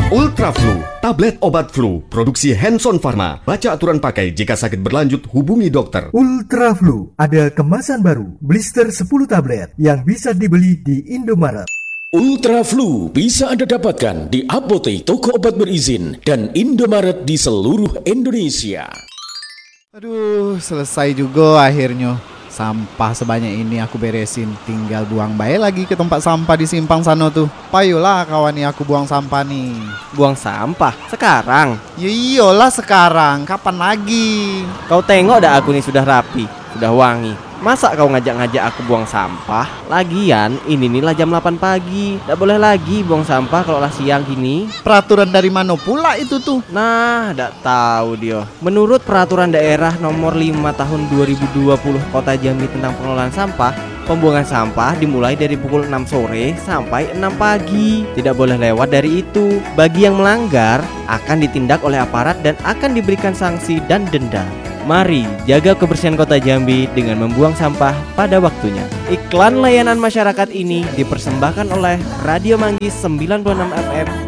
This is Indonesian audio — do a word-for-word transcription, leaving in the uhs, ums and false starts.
Ultra Flu, tablet obat flu, produksi Hanson Pharma. Baca aturan pakai, jika sakit berlanjut hubungi dokter. Ultra Flu, ada kemasan baru, blister sepuluh tablet yang bisa dibeli di Indomaret. Ultra Flu bisa Anda dapatkan di apotek, toko obat berizin, dan Indomaret di seluruh Indonesia. Aduh, selesai juga akhirnya. Sampah sebanyak ini aku beresin, tinggal buang bae lagi ke tempat sampah di simpang sana tuh. Payolah kawan nih aku buang sampah nih. Buang sampah? Sekarang? Ya iyalah sekarang, kapan lagi? Kau tengok dah aku nih sudah rapi, sudah wangi. Masa kau ngajak-ngajak aku buang sampah? Lagian ini nih lah jam delapan pagi. Tak boleh lagi buang sampah kalau lah siang gini. Peraturan dari mana pula itu tuh? Nah, tak tahu dia. Menurut peraturan daerah nomor lima tahun dua ribu dua puluh Kota Jambi tentang pengelolaan sampah, pembuangan sampah dimulai dari pukul enam sore sampai enam pagi. Tidak boleh lewat dari itu. Bagi yang melanggar akan ditindak oleh aparat dan akan diberikan sanksi dan denda. Mari jaga kebersihan Kota Jambi dengan membuang sampah pada waktunya. Iklan layanan masyarakat ini dipersembahkan oleh Radio Manggis sembilan puluh enam F M